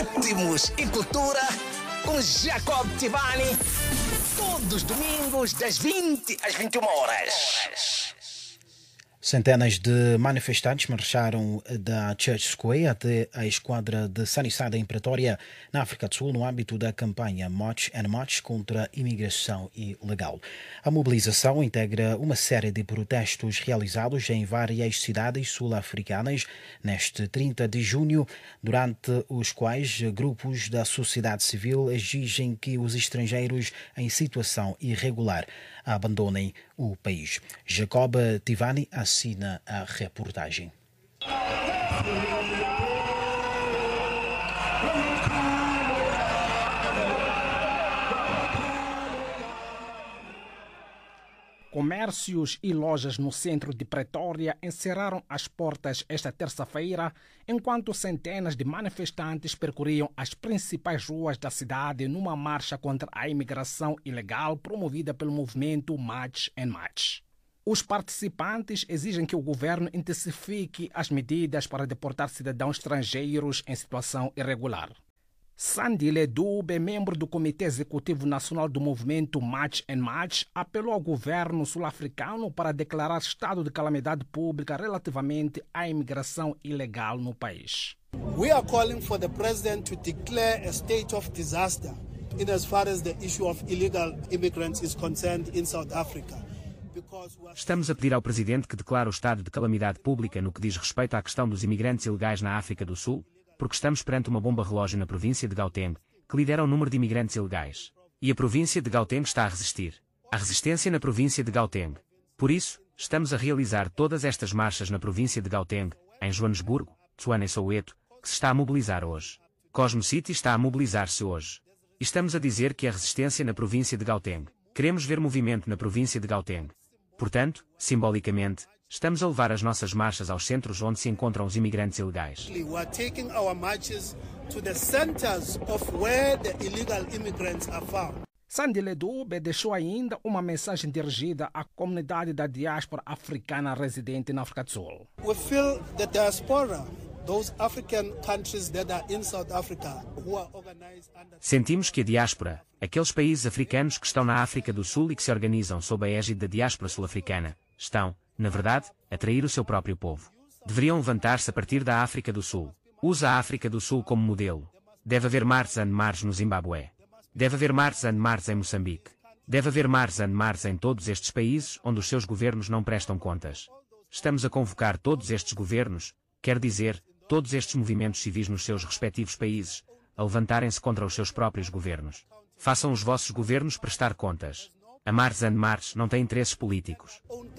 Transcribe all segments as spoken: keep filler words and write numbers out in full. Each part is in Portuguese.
Ritmos e cultura com Jacob Tivani. Todos os domingos, das vinte às vinte e uma horas. Centenas de manifestantes marcharam da Church Square até a esquadra de Sunnyside em Pretória, na África do Sul, no âmbito da campanha March and March contra a imigração ilegal. A mobilização integra uma série de protestos realizados em várias cidades sul-africanas neste trinta de junho, durante os quais grupos da sociedade civil exigem que os estrangeiros em situação irregular abandonem o país. Jacob Tivani assina a reportagem. Comércios e lojas no centro de Pretória encerraram as portas esta terça-feira, enquanto centenas de manifestantes percorriam as principais ruas da cidade numa marcha contra a imigração ilegal promovida pelo movimento March and March. Os participantes exigem que o governo intensifique as medidas para deportar cidadãos estrangeiros em situação irregular. Sandile Dube, membro do Comitê Executivo Nacional do Movimento March and March, apelou ao governo sul-africano para declarar estado de calamidade pública relativamente à imigração ilegal no país. We are calling for the president to declare a state of disaster in as far as the issue of illegal immigrants is concerned in South Africa. Estamos a pedir ao presidente que declare o estado de calamidade pública no que diz respeito à questão dos imigrantes ilegais na África do Sul, porque estamos perante uma bomba relógio na província de Gauteng, que lidera o número de imigrantes ilegais. E a província de Gauteng está a resistir. Há resistência na província de Gauteng. Por isso, estamos a realizar todas estas marchas na província de Gauteng, em Joanesburgo, Tshwane e Soweto, que se está a mobilizar hoje. Cosmo City está a mobilizar-se hoje. E estamos a dizer que há resistência na província de Gauteng. Queremos ver movimento na província de Gauteng. Portanto, simbolicamente, estamos a levar as nossas marchas aos centros onde se encontram os imigrantes ilegais. We are taking our marches to the centers of where the illegal immigrants are found. Sandile Dube deixou ainda uma mensagem dirigida à comunidade da diáspora africana residente na África do Sul. We feel the diaspora, those African countries that are in South Africa, who are organized under... Sentimos que a diáspora, aqueles países africanos que estão na África do Sul e que se organizam sob a égide da diáspora sul-africana, estão, na verdade, a trair o seu próprio povo. Deveriam levantar-se a partir da África do Sul. Usa a África do Sul como modelo. Deve haver March and March no Zimbábue. Deve haver March and March em Moçambique. Deve haver March and March em todos estes países onde os seus governos não prestam contas. Estamos a convocar todos estes governos, quer dizer, todos estes movimentos civis nos seus respectivos países, a levantarem-se contra os seus próprios governos. Façam os vossos governos prestar contas. A March and March não tem interesses políticos.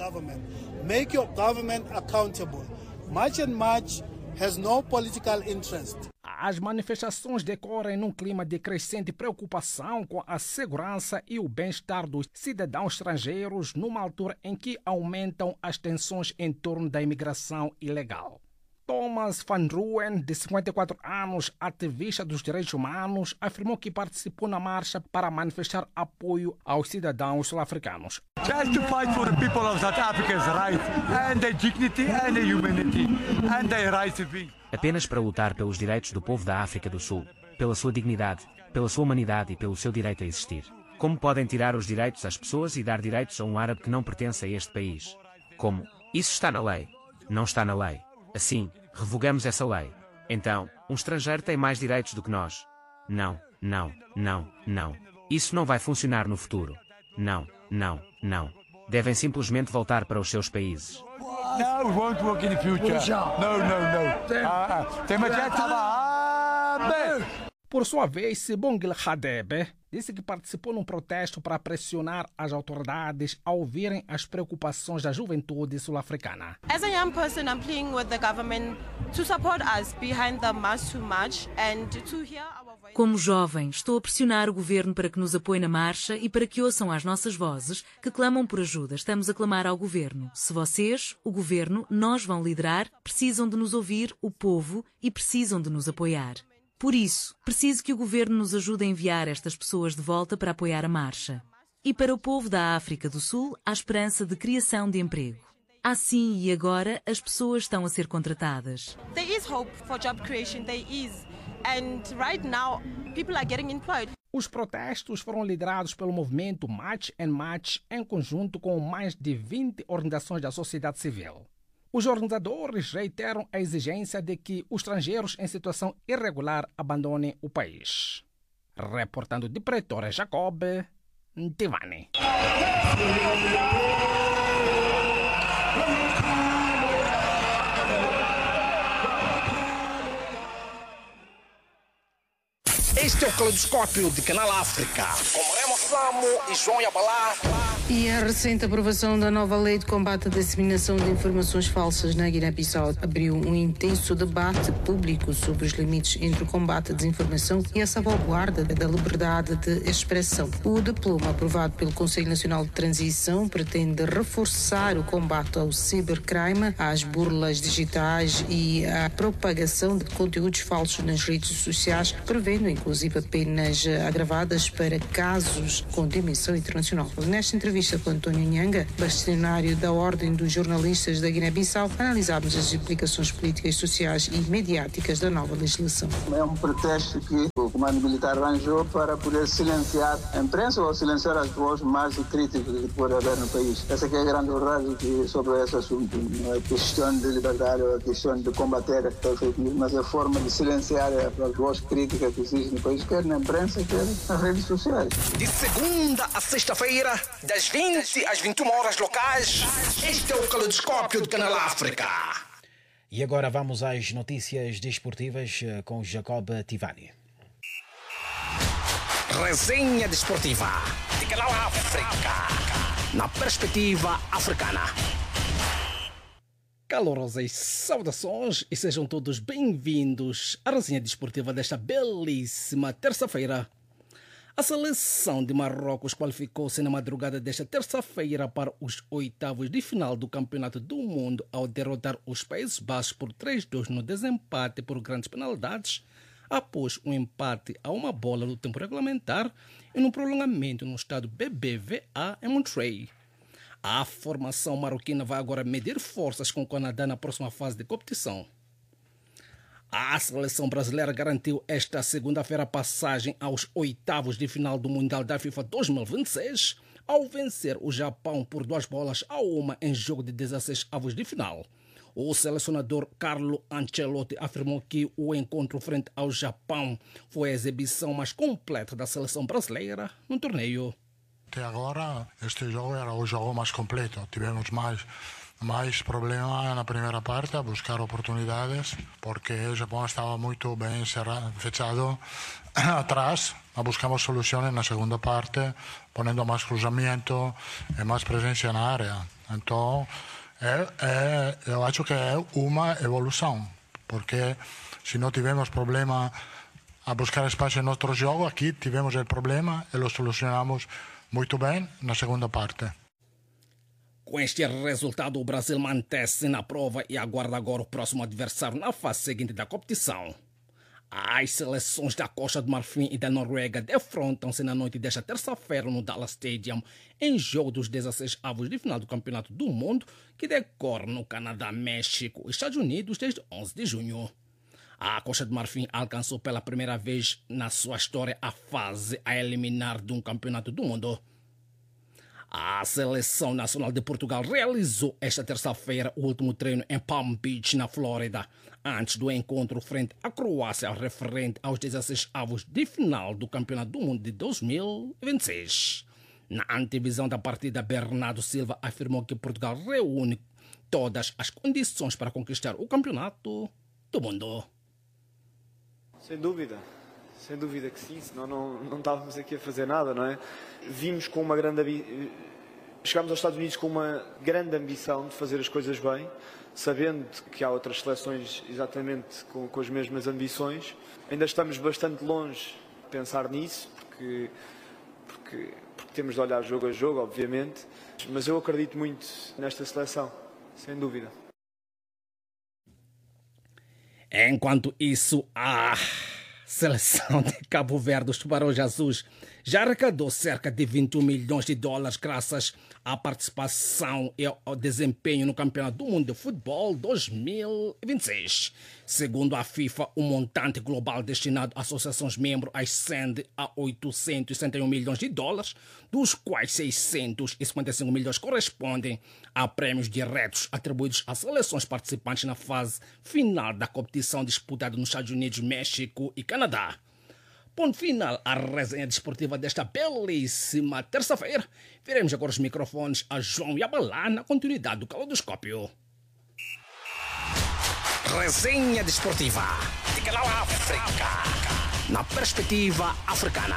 Make your government accountable. March and March has no political interest. As manifestações decorrem num clima de crescente preocupação com a segurança e o bem-estar dos cidadãos estrangeiros, numa altura em que aumentam as tensões em torno da imigração ilegal. Thomas Van Rooyen, de cinquenta e quatro anos, ativista dos direitos humanos, afirmou que participou na marcha para manifestar apoio aos cidadãos sul-africanos. Just to fight for the people of South Africa's rights and their dignity and their humanity and their rights to be. Apenas para lutar pelos direitos do povo da África do Sul, pela sua dignidade, pela sua humanidade e pelo seu direito a existir. Como podem tirar os direitos às pessoas e dar direitos a um árabe que não pertence a este país? Como? Isso está na lei. Não está na lei. Assim, revogamos essa lei. Então, um estrangeiro tem mais direitos do que nós. Não, não, não, não. Isso não vai funcionar no futuro. Não, não, não. Devem simplesmente voltar para os seus países. No, it won't work in the future. No, no, no. Ah, ah. Por sua vez, Sibongile Radebe disse que participou num protesto para pressionar as autoridades a ouvirem as preocupações da juventude sul-africana. As a young person, I'm pleading with the government to support us behind the March to March and to hear our voice. Como jovem, estou a pressionar o governo para que nos apoie na marcha e para que ouçam as nossas vozes que clamam por ajuda. Estamos a clamar ao governo. Se vocês, o governo, nós vão liderar, precisam de nos ouvir, o povo, e precisam de nos apoiar. Por isso, preciso que o governo nos ajude a enviar estas pessoas de volta para apoiar a marcha. E para o povo da África do Sul, há esperança de criação de emprego. Assim e agora, as pessoas estão a ser contratadas. There is hope for job creation. There is. And right now, people are getting employed. Os protestos foram liderados pelo movimento Match and Match em conjunto com mais de vinte organizações da sociedade civil. Os organizadores reiteram a exigência de que os estrangeiros em situação irregular abandonem o país. Reportando de Pretória, Jacob Tivani. Este é o Caleidoscópio de Canal África, com Remo Samo e João Yabalá. E a recente aprovação da nova lei de combate à disseminação de informações falsas na Guiné-Bissau abriu um intenso debate público sobre os limites entre o combate à desinformação e a salvaguarda da liberdade de expressão. O diploma aprovado pelo Conselho Nacional de Transição pretende reforçar o combate ao cibercrime, às burlas digitais e à propagação de conteúdos falsos nas redes sociais, prevendo inclusive penas agravadas para casos com dimensão internacional. Nesta entrevista com António Nhanga, bastonário da Ordem dos Jornalistas da Guiné-Bissau, analisámos as implicações políticas, sociais e mediáticas da nova legislação. É um pretexto que o comando militar arranjou para poder silenciar a imprensa ou silenciar as vozes mais críticas que pode haver no país. Essa que é a grande verdade que, sobre esse assunto. Não é questão de liberdade ou a questão de combater a fake news, mas é a forma de silenciar as vozes críticas que existem no país, quer na imprensa, quer nas redes sociais. De segunda a sexta-feira, das vinte às vinte e uma horas locais, este é o Caleidoscópio do Canal África. E agora vamos às notícias desportivas com Jacob Tivani. Resenha desportiva de Canal África, na perspectiva africana. Calorosas saudações e sejam todos bem-vindos à resenha desportiva desta belíssima terça-feira. A seleção de Marrocos qualificou-se na madrugada desta terça-feira para os oitavos de final do Campeonato do Mundo ao derrotar os Países Baixos por três a dois no desempate por grandes penalidades, após um empate a uma bola no tempo regulamentar e no prolongamento no estado B B V A em Monterrey. A formação marroquina vai agora medir forças com o Canadá na próxima fase de competição. A seleção brasileira garantiu esta segunda-feira a passagem aos oitavos de final do Mundial da FIFA dois mil e vinte e seis ao vencer o Japão por duas bolas a uma em jogo de dezesseis avos de final. O selecionador Carlo Ancelotti afirmou que o encontro frente ao Japão foi a exibição mais completa da seleção brasileira no torneio. Até agora, este jogo era o jogo mais completo. Tivemos mais... mais problema na primeira parte, a buscar oportunidades, porque o Japão estava muito bem cerrado, fechado atrás. Buscamos soluções na segunda parte, ponendo mais cruzamento e mais presença na área. Então, é, é, eu acho que é uma evolução, porque se não tivemos problema a buscar espaço em outro jogo, aqui tivemos o problema e o solucionamos muito bem na segunda parte. Com este resultado, o Brasil mantém-se na prova e aguarda agora o próximo adversário na fase seguinte da competição. As seleções da Costa do Marfim e da Noruega defrontam-se na noite desta terça-feira no Dallas Stadium em jogo dos dezesseis avos de final do Campeonato do Mundo, que decorre no Canadá, México e Estados Unidos desde onze de junho. A Costa do Marfim alcançou pela primeira vez na sua história a fase a eliminar de um Campeonato do Mundo. A Seleção Nacional de Portugal realizou esta terça-feira o último treino em Palm Beach, na Flórida, antes do encontro frente à Croácia referente aos dezesseis avos de final do Campeonato do Mundo de dois mil e vinte e seis. Na antevisão da partida, Bernardo Silva afirmou que Portugal reúne todas as condições para conquistar o Campeonato do Mundo. Sem dúvida. Sem dúvida que sim, senão não, não estávamos aqui a fazer nada, não é? Vimos com uma grande... Chegámos aos Estados Unidos com uma grande ambição de fazer as coisas bem, sabendo que há outras seleções exatamente com, com as mesmas ambições. Ainda estamos bastante longe de pensar nisso, porque, porque, porque temos de olhar jogo a jogo, obviamente, mas eu acredito muito nesta seleção, sem dúvida. Enquanto isso, a seleção de Cabo Verde, os Tubarões Azuis, já arrecadou cerca de vinte e um milhões de dólares graças à participação e ao desempenho no Campeonato do Mundo de Futebol dois mil e vinte e seis. Segundo a FIFA, o montante global destinado a associações membros ascende a oitocentos e sessenta e um milhões de dólares, dos quais seiscentos e cinquenta e cinco milhões correspondem a prêmios diretos atribuídos às seleções participantes na fase final da competição disputada nos Estados Unidos, México e Canadá. Ponto final à resenha desportiva desta belíssima terça-feira. Veremos agora os microfones a João Yabalá na continuidade do Caleidoscópio. Resenha desportiva de Canal África, na perspectiva africana.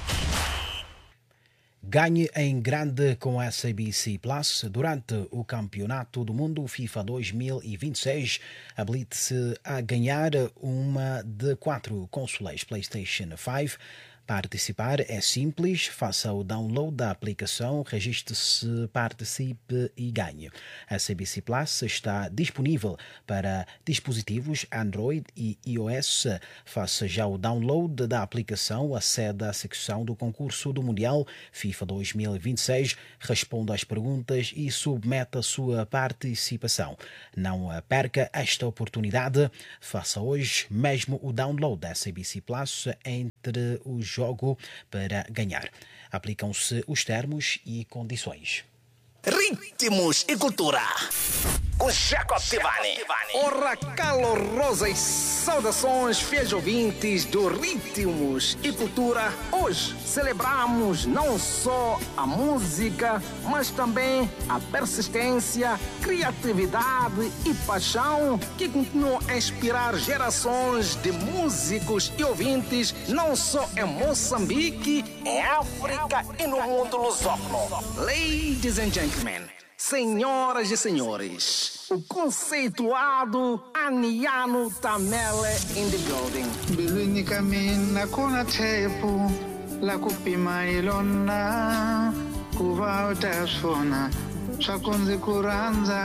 Ganhe em grande com a S A B C Plus durante o Campeonato do Mundo FIFA dois mil e vinte e seis. Habilite-se a ganhar uma de quatro consoles PlayStation cinco. Participar é simples, faça o download da aplicação, registre-se, participe e ganhe. A S A B C Plus está disponível para dispositivos Android e iOS. Faça já o download da aplicação, acede à secção do concurso do Mundial FIFA dois mil e vinte e seis, responda às perguntas e submeta a sua participação. Não perca esta oportunidade, faça hoje mesmo o download da S A B C Plus entre os jogo para ganhar. Aplicam-se os termos e condições. Ritmos e cultura com Jacob Tivani. Ora, calorosas saudações, fiéis ouvintes do Ritmos e Cultura. Hoje celebramos não só a música, mas também a persistência, criatividade e paixão que continuam a inspirar gerações de músicos e ouvintes, não só em Moçambique, em África e no mundo lusófono. Ladies and gentlemen, senhoras e senhores, o conceituado Aniano Tamele in the building. Bilwini kamina kona tepu la kupima ilona kuva utasona swakunzi kuranza